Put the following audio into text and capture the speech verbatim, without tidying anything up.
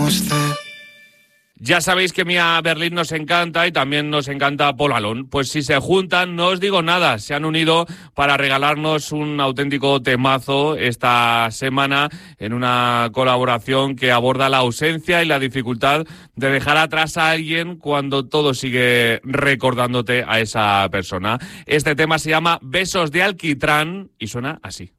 usted. Ya sabéis que Mía Berlín nos encanta y también nos encanta Pol Alon. Pues si se juntan, no os digo nada, se han unido para regalarnos un auténtico temazo esta semana en una colaboración que aborda la ausencia y la dificultad de dejar atrás a alguien cuando todo sigue recordándote a esa persona. Este tema se llama Besos de Alquitrán y suena así.